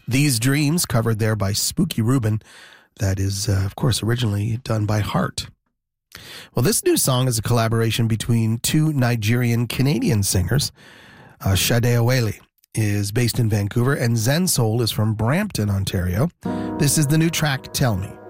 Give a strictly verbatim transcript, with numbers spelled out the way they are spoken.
These Dreams, covered there by Spooky Rubin. That is, uh, of course, originally done by Heart. Well, this new song is a collaboration between two Nigerian-Canadian singers. Uh, Sade Awele is based in Vancouver, and Zen Soul is from Brampton, Ontario. This is the new track, Tell Me.